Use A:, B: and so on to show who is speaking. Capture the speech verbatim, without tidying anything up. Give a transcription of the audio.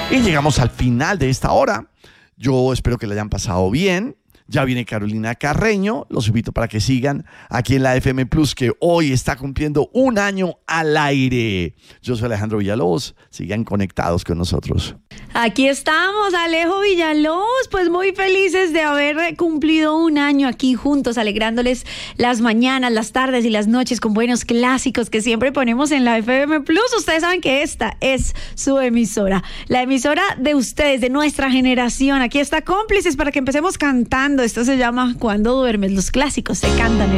A: Y llegamos al final de esta hora. Yo espero que la hayan pasado bien. Ya viene Carolina Carreño. Los invito para que sigan aquí en la F M Plus, que hoy está cumpliendo un año al aire. Yo soy Alejandro Villalobos. Sigan conectados con nosotros.
B: Aquí estamos, Alejo Villalobos, pues muy felices de haber cumplido un año aquí juntos, alegrándoles las mañanas, las tardes y las noches con buenos clásicos que siempre ponemos en la F M Plus. Ustedes saben que esta es su emisora, la emisora de ustedes, de nuestra generación. Aquí está Cómplices para que empecemos cantando. Esto se llama Cuando duermes. Los clásicos se cantan.